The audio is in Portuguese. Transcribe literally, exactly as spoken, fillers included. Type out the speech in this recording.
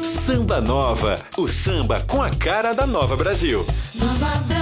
Samba Nova, o samba com a cara da Nova Brasil. Nova Brasil.